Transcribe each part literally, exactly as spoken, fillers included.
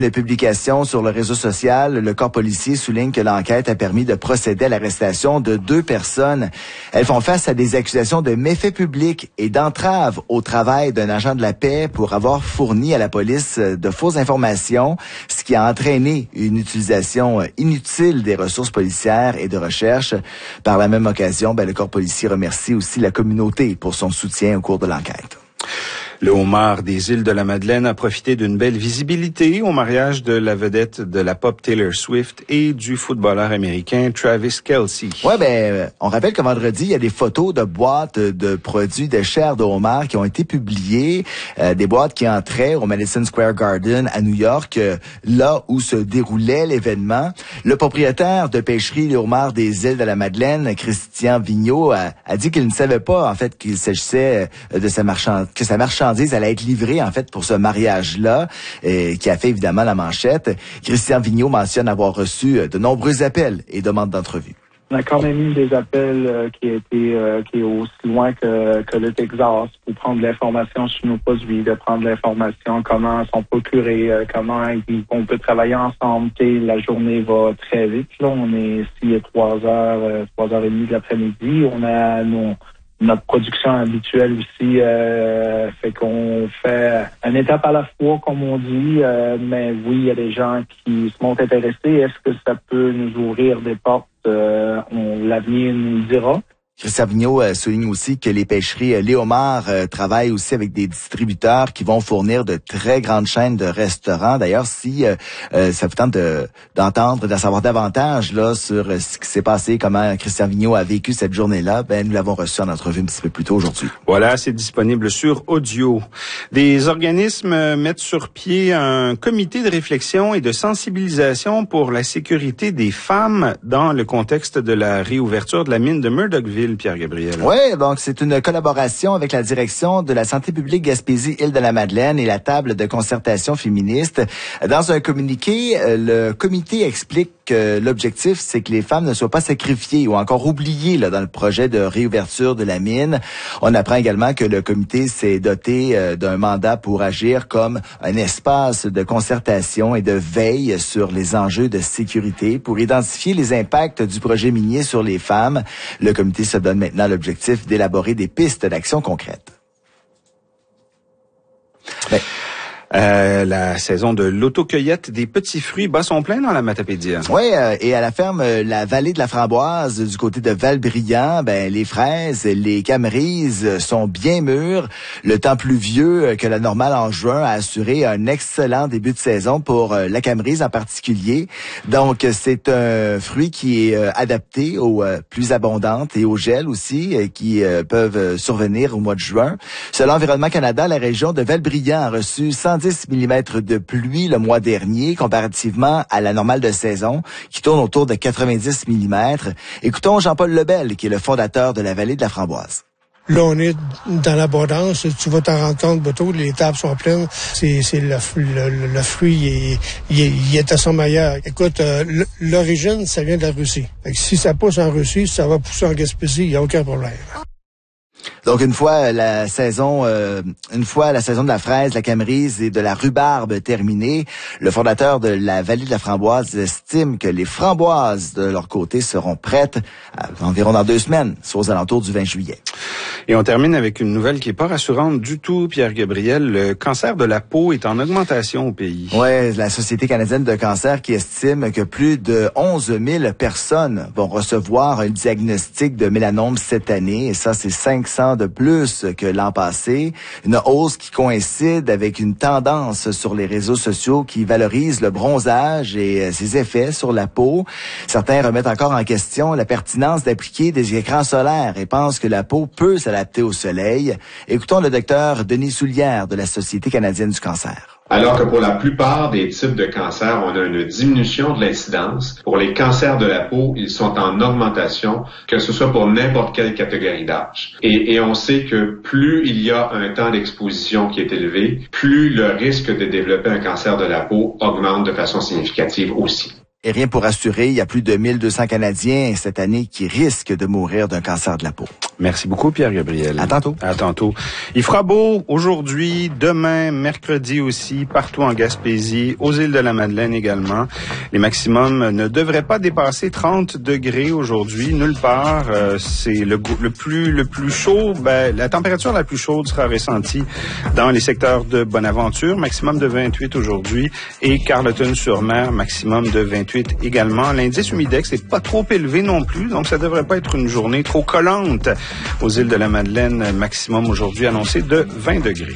De publication sur le réseau social, le corps policier souligne que l'enquête a permis de procéder à l'arrestation de deux personnes. Elles font face à des accusations de méfaits publics et d'entrave au travail d'un agent de la paix pour avoir fourni à la police de fausses informations, ce qui a entraîné une utilisation inutile des ressources policières et de recherche. Par la même occasion, ben, le corps policier remercie aussi la communauté pour son soutien au cours de l'enquête. Le homard des îles de la Madeleine a profité d'une belle visibilité au mariage de la vedette de la pop Taylor Swift et du footballeur américain Travis Kelce. Ouais, ben, on rappelle que vendredi, il y a des photos de boîtes de produits de chair de homard qui ont été publiées, euh, des boîtes qui entraient au Madison Square Garden à New York, euh, là où se déroulait l'événement. Le propriétaire de pêcherie Les Homards des îles de la Madeleine, Christian Vigneault, a, a dit qu'il ne savait pas, en fait, qu'il s'agissait de sa marchand, que sa marchandise allait être livrée, en fait, pour ce mariage-là, euh, qui a fait évidemment la manchette. Christian Vigneault mentionne avoir reçu de nombreux appels et demandes d'entrevue. On a quand même eu des appels euh, qui étaient euh, qui est aussi loin que, que le Texas pour prendre l'information sur nos produits, de prendre l'information comment sont procurés, euh, comment ils, on peut travailler ensemble. T'sais, la journée va très vite. Là, on est ici à trois heures, euh, trois heures et demie de l'après-midi. On a nos Notre production habituelle aussi, euh, fait qu'on fait une étape à la fois, comme on dit, euh, mais oui, il y a des gens qui se montrent intéressés. Est-ce que ça peut nous ouvrir des portes? Euh, on, l'avenir nous le dira. Christian Vigneault euh, souligne aussi que les pêcheries euh, Les Homards euh, travaillent aussi avec des distributeurs qui vont fournir de très grandes chaînes de restaurants. D'ailleurs, si euh, euh, ça vous tente de, d'entendre, d'en savoir davantage là sur euh, ce qui s'est passé, comment Christian Vigneault a vécu cette journée-là, ben nous l'avons reçu en entrevue un petit peu plus tôt aujourd'hui. Voilà, c'est disponible sur audio. Des organismes mettent sur pied un comité de réflexion et de sensibilisation pour la sécurité des femmes dans le contexte de la réouverture de la mine de Murdochville. Pierre-Gabriel. Oui, donc c'est une collaboration avec la direction de la santé publique Gaspésie-Île-de-la-Madeleine et la table de concertation féministe. Dans un communiqué, le comité explique que l'objectif, c'est que les femmes ne soient pas sacrifiées ou encore oubliées là, dans le projet de réouverture de la mine. On apprend également que le comité s'est doté euh, d'un mandat pour agir comme un espace de concertation et de veille sur les enjeux de sécurité pour identifier les impacts du projet minier sur les femmes. Le comité se donne maintenant l'objectif d'élaborer des pistes d'action concrètes. Ben, Euh, la saison de l'autocueillette des petits fruits bat son plein dans la Matapédia. Oui, euh, et à la ferme euh, la Vallée de la Framboise du côté de Val-Brillant, ben les fraises, les camerises sont bien mûres. Le temps pluvieux que la normale en juin a assuré un excellent début de saison pour euh, la camerise en particulier. Donc c'est un fruit qui est euh, adapté aux euh, pluies abondantes et aux gels aussi euh, qui euh, peuvent survenir au mois de juin. Selon Environnement Canada, la région de Val-Brillant a reçu cent dix millimètres de pluie le mois dernier, comparativement à la normale de saison, qui tourne autour de quatre-vingt-dix millimètres. Écoutons Jean-Paul Lebel, qui est le fondateur de la Vallée de la Framboise. Là, on est dans l'abondance. Tu vas t'en rendre compte, bientôt, les tables sont pleines. C'est, c'est le, le, le fruit, il est, il, est, il est à son meilleur. Écoute, euh, l'origine, ça vient de la Russie. Fait que si ça pousse en Russie, ça va pousser en Gaspésie, il n'y a aucun problème. Donc une fois la saison, euh, une fois la saison de la fraise, la camerise et de la rhubarbe terminée, le fondateur de la Vallée de la Framboise estime que les framboises de leur côté seront prêtes à, environ dans deux semaines, soit aux alentours du vingt juillet. Et on termine avec une nouvelle qui est pas rassurante du tout, Pierre-Gabriel. Le cancer de la peau est en augmentation au pays. Ouais, la Société canadienne de cancer qui estime que plus de onze mille personnes vont recevoir un diagnostic de mélanome cette année, et ça c'est cinq cents de plus que l'an passé. Une hausse qui coïncide avec une tendance sur les réseaux sociaux qui valorise le bronzage et ses effets sur la peau. Certains remettent encore en question la pertinence d'appliquer des écrans solaires et pensent que la peau peut s'adapter au soleil. Écoutons le docteur Denis Soulière de la Société canadienne du cancer. Alors que pour la plupart des types de cancers, on a une diminution de l'incidence. Pour les cancers de la peau, ils sont en augmentation, que ce soit pour n'importe quelle catégorie d'âge. Et, et on sait que plus il y a un temps d'exposition qui est élevé, plus le risque de développer un cancer de la peau augmente de façon significative aussi. Et rien pour rassurer, il y a plus de mille deux cents Canadiens cette année qui risquent de mourir d'un cancer de la peau. Merci beaucoup, Pierre-Gabriel. À tantôt. À tantôt. Il fera beau aujourd'hui, demain, mercredi aussi, partout en Gaspésie, aux îles de la Madeleine également. Les maximums ne devraient pas dépasser trente degrés aujourd'hui, nulle part. Euh, c'est le, le plus le plus chaud. Ben, la température la plus chaude sera ressentie dans les secteurs de Bonaventure, maximum de vingt-huit aujourd'hui, et Carleton-sur-Mer, maximum de vingt-huit également. L'indice humidex n'est pas trop élevé non plus, donc ça devrait pas être une journée trop collante. Aux îles de la Madeleine, maximum aujourd'hui annoncé de vingt degrés.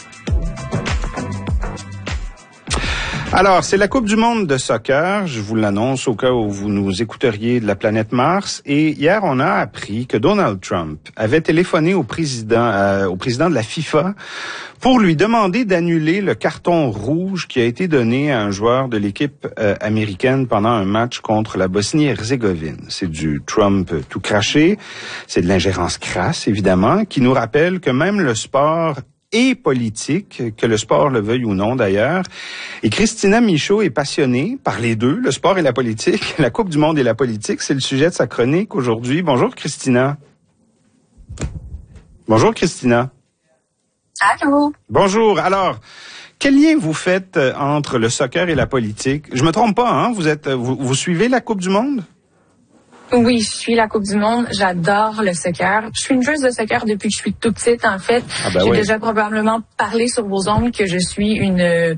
Alors, c'est la Coupe du monde de soccer, je vous l'annonce au cas où vous nous écouteriez de la planète Mars. Et hier, on a appris que Donald Trump avait téléphoné au président, euh, au président de la FIFA pour lui demander d'annuler le carton rouge qui a été donné à un joueur de l'équipe euh, américaine pendant un match contre la Bosnie-Herzégovine. C'est du Trump tout craché, c'est de l'ingérence crasse, évidemment, qui nous rappelle que même le sport et politique, que le sport le veuille ou non d'ailleurs. Et Christina Michaud est passionnée par les deux, le sport et la politique, la Coupe du monde et la politique. C'est le sujet de sa chronique aujourd'hui. Bonjour Christina. Bonjour Christina. Allô. Bonjour. Alors, quel lien vous faites entre le soccer et la politique? Je me trompe pas, hein? Vous êtes, vous, vous suivez la Coupe du monde? Oui, je suis la Coupe du monde. J'adore le soccer. Je suis une joueuse de soccer depuis que je suis toute petite, en fait. Ah ben J'ai oui. déjà probablement parlé sur vos ondes que je suis une... Euh,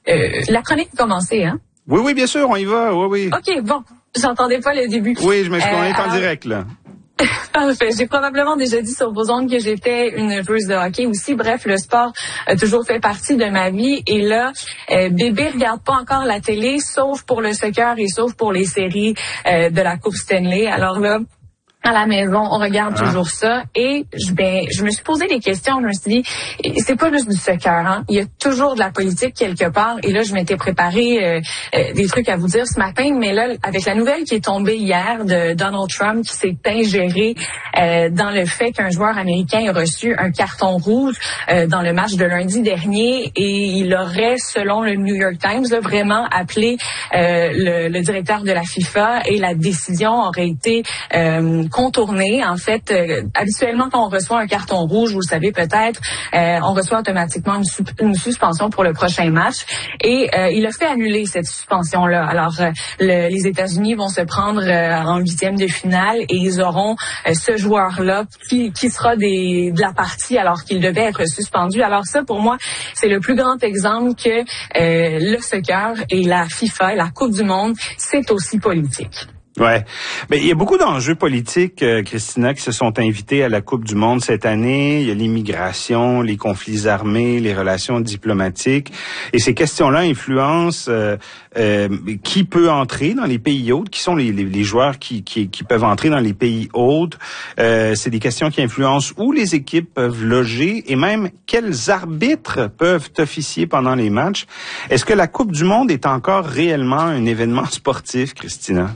la chronique a commencé, hein? Oui, oui, bien sûr, on y va, oui, oui. OK, bon. J'entendais pas le début. Oui, je me suis euh, en alors... direct, là. Parfait. J'ai probablement déjà dit sur vos ondes que j'étais une joueuse de hockey aussi. Bref, le sport a toujours fait partie de ma vie. Et là, euh, bébé regarde pas encore la télé, sauf pour le soccer et sauf pour les séries euh, de la Coupe Stanley. Alors là, à la maison, on regarde ah. toujours ça. Et je, ben, je me suis posé des questions. Je me suis dit, c'est pas juste du soccer, hein. Il y a toujours de la politique quelque part. Et là, je m'étais préparé euh, euh, des trucs à vous dire ce matin. Mais là, avec la nouvelle qui est tombée hier de Donald Trump qui s'est ingéré euh, dans le fait qu'un joueur américain ait reçu un carton rouge euh, dans le match de lundi dernier, et il aurait, selon le New York Times, là, vraiment appelé euh, le, le directeur de la FIFA, et la décision aurait été euh, contourner. En fait, euh, habituellement, quand on reçoit un carton rouge, vous le savez peut-être, euh, on reçoit automatiquement une, su- une suspension pour le prochain match. Et euh, il a fait annuler cette suspension-là. Alors, euh, le, les États-Unis vont se prendre euh, en huitième de finale, et ils auront euh, ce joueur-là qui, qui sera des, de la partie alors qu'il devait être suspendu. Alors ça, pour moi, c'est le plus grand exemple que euh, le soccer et la FIFA et la Coupe du monde, c'est aussi politique. Ouais, mais il y a beaucoup d'enjeux politiques, euh, Christina, qui se sont invités à la Coupe du monde cette année. Il y a l'immigration, les conflits armés, les relations diplomatiques, et ces questions-là influencent euh, euh, qui peut entrer dans les pays hôtes, qui sont les, les, les joueurs qui, qui, qui peuvent entrer dans les pays hôtes. Euh, c'est des questions qui influencent où les équipes peuvent loger, et même quels arbitres peuvent officier pendant les matchs. Est-ce que la Coupe du monde est encore réellement un événement sportif, Christina?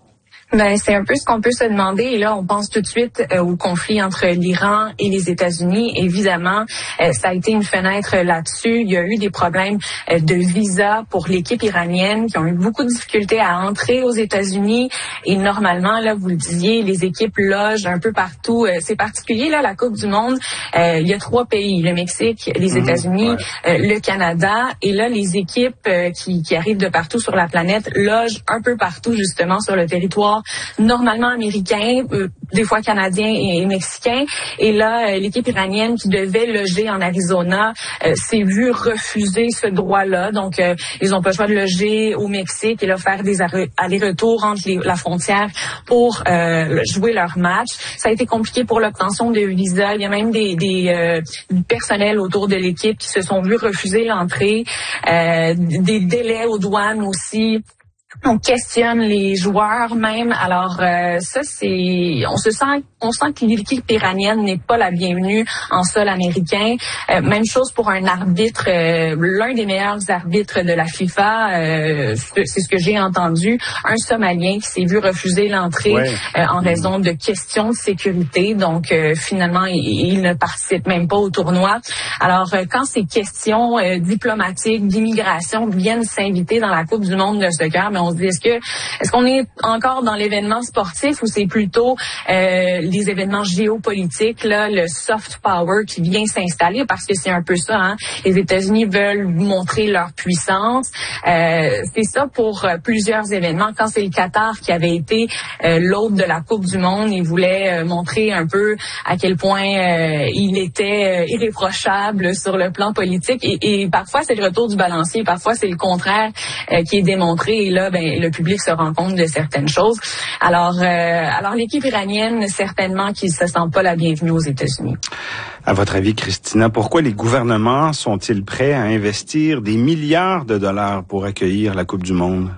Ben, c'est un peu ce qu'on peut se demander. Et là, on pense tout de suite euh, au conflit entre l'Iran et les États-Unis. Évidemment, euh, ça a été une fenêtre là-dessus. Il y a eu des problèmes euh, de visa pour l'équipe iranienne qui ont eu beaucoup de difficultés à entrer aux États-Unis. Et normalement, là, vous le disiez, les équipes logent un peu partout. Euh, c'est particulier, là, la Coupe du monde. Euh, il y a trois pays, le Mexique, les mmh, États-Unis, ouais. euh, le Canada. Et là, les équipes euh, qui, qui arrivent de partout sur la planète logent un peu partout, justement, sur le territoire normalement américain, euh, des fois canadien et, et mexicain. Et là, euh, l'équipe iranienne qui devait loger en Arizona euh, s'est vue refuser ce droit-là. Donc, euh, ils n'ont pas le choix de loger au Mexique et là, faire des allers-retours entre les, la frontière pour euh, jouer leur match. Ça a été compliqué pour l'obtention de visa. Il y a même des, des euh, du personnel autour de l'équipe qui se sont vus refuser l'entrée. Euh, des délais aux douanes aussi. On questionne les joueurs même. Alors euh, ça, c'est, on se sent, on sent que l'équipe iranienne n'est pas la bienvenue en sol américain. Euh, même chose pour un arbitre, euh, l'un des meilleurs arbitres de la FIFA. Euh, c'est ce que j'ai entendu. Un Somalien qui s'est vu refuser l'entrée ouais. euh, en raison de questions de sécurité. Donc euh, finalement, il, il ne participe même pas au tournoi. Alors euh, quand ces questions euh, diplomatiques, d'immigration viennent s'inviter dans la Coupe du monde de soccer, mais on se dit, est-ce que est-ce qu'on est encore dans l'événement sportif ou c'est plutôt euh, les événements géopolitiques, là, le soft power qui vient s'installer, parce que c'est un peu ça, hein. Les États-Unis veulent montrer leur puissance. Euh, c'est ça pour euh, plusieurs événements. Quand c'est le Qatar qui avait été euh, l'hôte de la Coupe du Monde, il voulait euh, montrer un peu à quel point euh, il était euh, irréprochable sur le plan politique. Et, et parfois, c'est le retour du balancier. Parfois, c'est le contraire euh, qui est démontré. Et là, ben, le public se rend compte de certaines choses. Alors, euh, alors l'équipe iranienne, certainement, qui se sent pas la bienvenue aux États-Unis. À votre avis, Christina, pourquoi les gouvernements sont-ils prêts à investir des milliards de dollars pour accueillir la Coupe du Monde?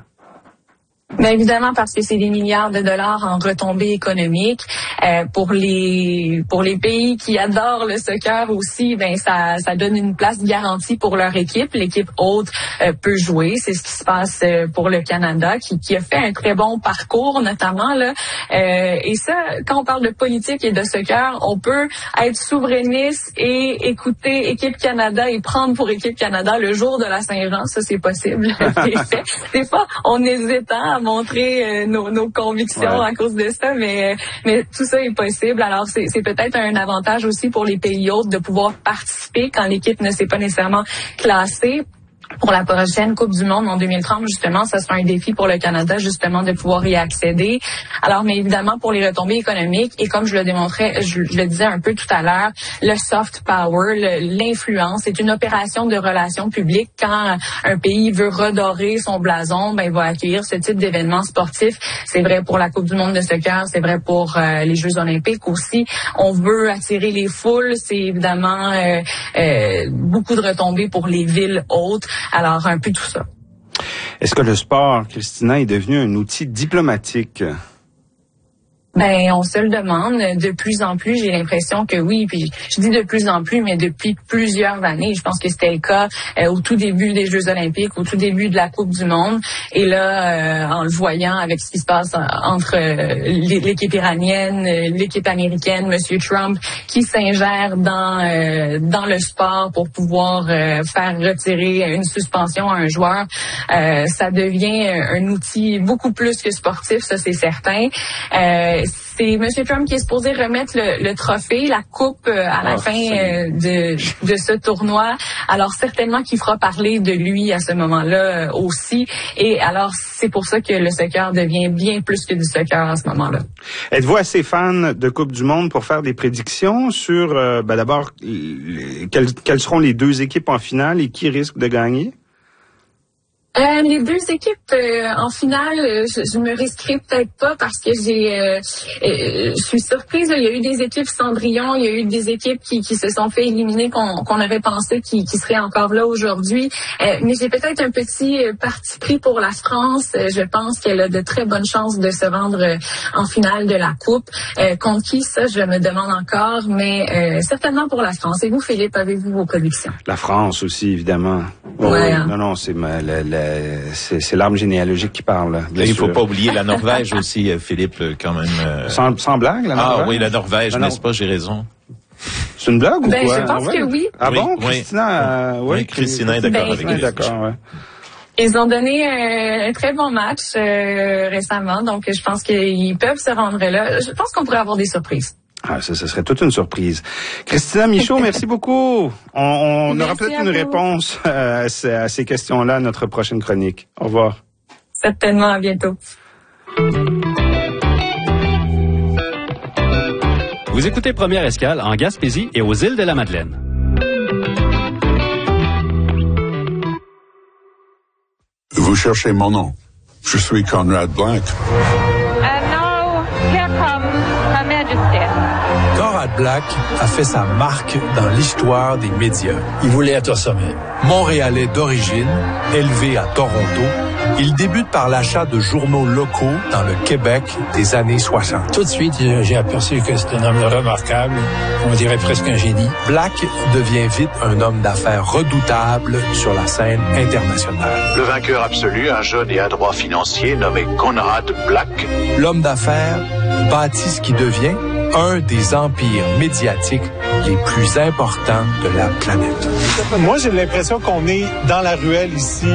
Bien évidemment, parce que c'est des milliards de dollars en retombées économiques. Euh, pour les pour les pays qui adorent le soccer aussi, ben ça ça donne une place garantie pour leur équipe. L'équipe hôte euh, peut jouer. C'est ce qui se passe euh, pour le Canada, qui, qui a fait un très bon parcours notamment là. Euh, et ça, quand on parle de politique et de soccer, on peut être souverainiste et écouter Équipe Canada et prendre pour Équipe Canada le jour de la Saint-Jean. Ça, c'est possible. Des fois, on hésite hein, à montrer euh, nos, nos convictions ouais. à cause de ça, mais mais tout ça est possible. Alors, c'est, c'est peut-être un avantage aussi pour les pays hôtes de pouvoir participer quand l'équipe ne s'est pas nécessairement classée. Pour la prochaine Coupe du Monde en deux mille trente, justement, ça sera un défi pour le Canada, justement, de pouvoir y accéder. Alors, mais évidemment, pour les retombées économiques, et comme je le démontrais, je, je le disais un peu tout à l'heure, le soft power, le, l'influence, c'est une opération de relations publiques. Quand un pays veut redorer son blason, ben, il va accueillir ce type d'événements sportifs. C'est vrai pour la Coupe du Monde de soccer, c'est vrai pour euh, les Jeux olympiques aussi. On veut attirer les foules, c'est évidemment euh, euh, beaucoup de retombées pour les villes hautes. Alors, un peu tout ça. Est-ce que le sport, Christina, est devenu un outil diplomatique? Ben, on se le demande de plus en plus. J'ai l'impression que oui. Puis je dis de plus en plus, mais depuis plusieurs années. Je pense que c'était le cas euh, au tout début des Jeux olympiques, au tout début de la Coupe du Monde. Et là, euh, en le voyant avec ce qui se passe entre euh, l'équipe iranienne, l'équipe américaine, Monsieur Trump, qui s'ingère dans euh, dans le sport pour pouvoir euh, faire retirer une suspension à un joueur, euh, ça devient un outil beaucoup plus que sportif, ça c'est certain. Euh, C'est M. Trump qui est supposé remettre le, le trophée, la coupe euh, à la oh, fin euh, de, de ce tournoi. Alors certainement qu'il fera parler de lui à ce moment-là euh, aussi. Et alors c'est pour ça que le soccer devient bien plus que du soccer à ce moment-là. Êtes-vous assez fan de Coupe du Monde pour faire des prédictions sur, euh, ben d'abord, les, quelles, quelles seront les deux équipes en finale et qui risque de gagner? Euh, les deux équipes euh, en finale, euh, je, je me risquerai peut-être pas parce que j'ai, euh, euh, je suis surprise. Il y a eu des équipes Cendrillon, il y a eu des équipes qui, qui se sont fait éliminer qu'on, qu'on avait pensé qui, qui seraient encore là aujourd'hui. Euh, mais j'ai peut-être un petit parti pris pour la France. Euh, je pense qu'elle a de très bonnes chances de se rendre euh, en finale de la Coupe. Euh, contre qui, ça, je me demande encore, mais euh, certainement pour la France. Et vous, Philippe, avez-vous vos prédictions? La France aussi, évidemment. Oh, ouais, hein. Non, non, c'est ma, la, la, c'est, c'est l'arbre généalogique qui parle. Il ne faut pas oublier la Norvège aussi, Philippe, quand même. Euh... Sans, sans blague, la Norvège? Ah oui, la Norvège, non, n'est-ce non. pas? J'ai raison. C'est une blague ou ben, quoi? Je pense que oui. Ah bon? Oui, Christina, oui, euh, oui, Christina est d'accord ben, avec oui, lui. D'accord, ouais. Ils ont donné un, un très bon match euh, récemment, donc je pense qu'ils peuvent se rendre là. Je pense qu'on pourrait avoir des surprises. Ah, ça, ça serait toute une surprise. Christina Michaud, merci beaucoup. On, on aura peut-être une vous. réponse à, à ces questions-là à notre prochaine chronique. Au revoir. Certainement, à bientôt. Vous écoutez Première Escale en Gaspésie et aux îles de la Madeleine. Vous cherchez mon nom. Je suis Conrad Black. Conrad Black a fait sa marque dans l'histoire des médias. Il voulait être au sommet. Montréalais d'origine, élevé à Toronto, il débute par l'achat de journaux locaux dans le Québec des années soixante. Tout de suite, j'ai aperçu que c'est un homme remarquable, on dirait presque un génie. Black devient vite un homme d'affaires redoutable sur la scène internationale. Le vainqueur absolu, un jeune et adroit financier nommé Conrad Black. L'homme d'affaires bâtit ce qui devient un des empires médiatiques les plus importants de la planète. Moi, j'ai l'impression qu'on est dans la ruelle ici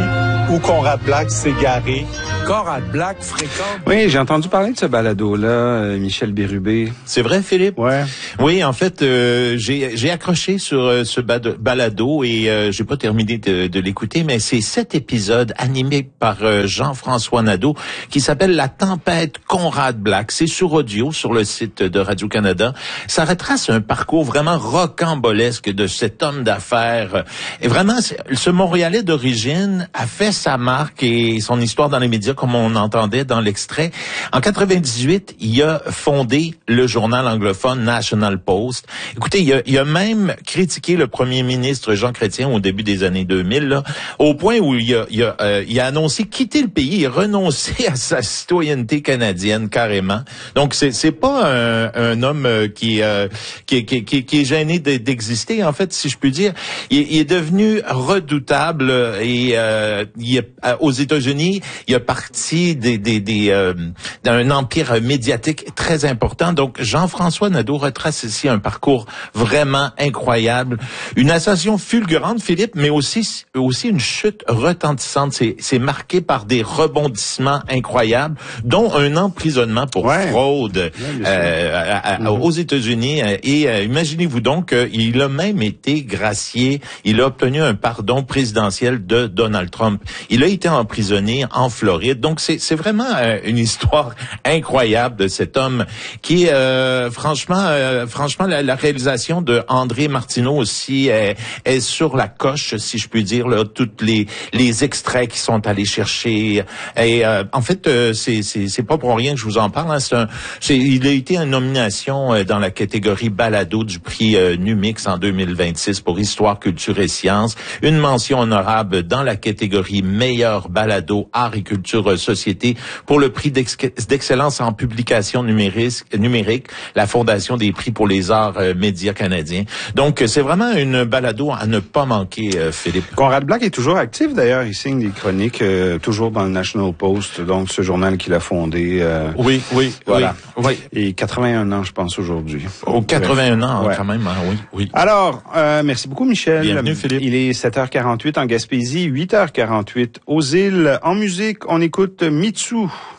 où Conrad Black s'est garé. Conrad Black fréquente... Oui, j'ai entendu parler de ce balado-là, euh, Michel Bérubé. C'est vrai, Philippe? Ouais. Oui, en fait, euh, j'ai, j'ai accroché sur euh, ce balado et euh, j'ai pas terminé de, de l'écouter, mais c'est sept épisodes animés par euh, Jean-François Nadeau qui s'appelle La tempête Conrad Black. C'est sur audio, sur le site de Radio-Canada. Ça retrace un parcours vraiment rocambolesque de cet homme d'affaires. Et vraiment, ce Montréalais d'origine a fait sa marque et son histoire dans les médias, comme on entendait dans l'extrait. En quatre-vingt-dix-huit, il a fondé le journal anglophone National Post. Écoutez, il a, il a même critiqué le premier ministre Jean Chrétien au début des années deux mille, là, au point où il a, il a, euh, il a annoncé quitter le pays et renoncer à sa citoyenneté canadienne carrément. Donc, c'est, c'est pas un, un homme qui, euh, qui, qui, qui, qui est gêné d'exister, en fait, si je puis dire. Il, il est devenu redoutable et euh, il est, aux États-Unis, il a parti des, des, des, euh, d'un empire médiatique très important. Donc, Jean-François Nadeau retrace ici un parcours vraiment incroyable. Une ascension fulgurante, Philippe, mais aussi, aussi une chute retentissante. C'est, c'est marqué par des rebondissements incroyables, dont un emprisonnement pour ouais. fraude ouais, euh, à, à, mm-hmm. aux États-Unis. Et euh, imaginez-vous donc qu'il a même été gracié. Il a obtenu un pardon présidentiel de Donald Trump. Il a été emprisonné en Floride. Donc, c'est, c'est vraiment euh, une histoire incroyable de cet homme qui, euh, franchement, euh, franchement, la, la réalisation de André Martineau aussi est, est sur la coche, si je puis dire, là, toutes les les extraits qui sont allés chercher. Et euh, en fait, euh, c'est c'est c'est pas pour rien que je vous en parle. Hein. C'est un, c'est, il a été en nomination euh, dans la catégorie balado du prix euh, Numix en deux mille vingt-six pour Histoire, Culture et Sciences. Une mention honorable dans la catégorie meilleur balado art et culture euh, société pour le prix d'ex- d'excellence en publication numérique, numérique, la Fondation des prix pour les arts euh, médias canadiens. Donc, c'est vraiment une balado à ne pas manquer, euh, Philippe. Conrad Black est toujours actif, d'ailleurs. Il signe des chroniques, euh, toujours dans le National Post, donc ce journal qu'il a fondé. Euh, oui, oui, voilà. oui, oui. Et quatre-vingt-un ans, je pense, aujourd'hui. Oh, quatre-vingt-un ans, ouais. Quand même, hein, oui, oui. Alors, euh, merci beaucoup, Michel. Bienvenue, Philippe. Il est sept heures quarante-huit en Gaspésie, huit heures quarante-huit aux îles. En musique, on écoute Mitsu.